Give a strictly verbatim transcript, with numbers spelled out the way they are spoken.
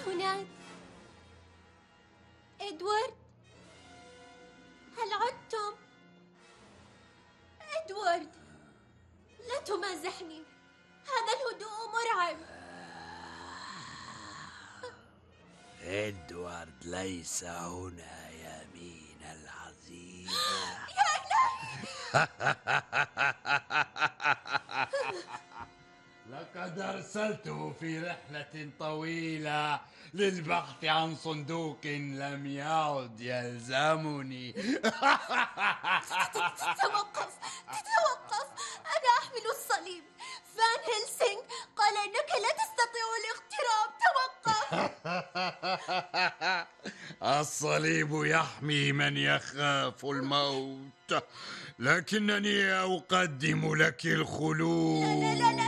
هناك؟ إدوارد، هل عدتم؟ إدوارد، لا تمازحني، هذا الهدوء مرعب. إدوارد ليس هنا يا مينا العزيز. يا إلهي! لقد أرسلته في رحلة طويلة للبحث عن صندوق لم يعد يلزمني. توقف، تتوقف، أنا أحمل الصليب. فان هيلسينغ قال إنك لا تستطيع الاقتراب. توقف. الصليب يحمي من يخاف الموت، لكنني أقدم لك الخلود. لا لا لا, لا.